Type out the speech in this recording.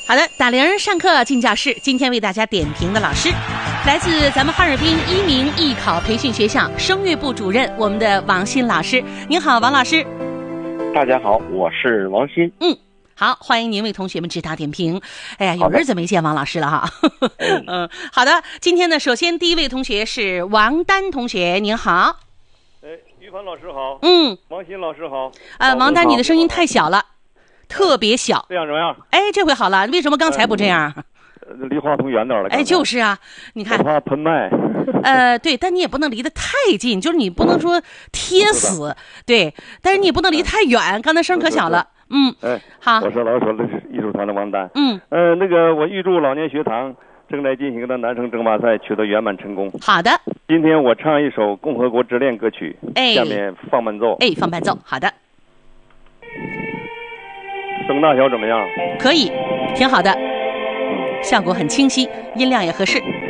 好的，打铃上课进教室。今天为大家点评的老师，来自咱们哈尔滨一鸣艺考培训学校声乐部主任，我们的王鑫老师。您好，王老师。 大家好，我是王鑫。 好，欢迎您为同学们直达点评。哎呀，有日子没见王老师了哈。好的，今天呢，首先第一位同学是王丹同学，您好。 于凡老师好。王鑫老师好。 王丹，你的声音太小了。特别小， 这样怎么样？ 哎，这回好了，为什么刚才不这样？ 离话筒远点了。 哎，就是啊，你看， 我怕喷麦。 对，但你也不能离得太近，就是你不能说贴死，对，但是你也不能离太远。刚才声可小了，好。 我是老手艺术团的王丹。 那个我预祝老年学堂正在进行的男生争霸赛取得圆满成功。 好的。 今天我唱一首《共和国之恋》歌曲，下面放伴奏。 放伴奏，好的。 声大小怎么样？ 可以，挺好的，效果很清晰，音量也合适。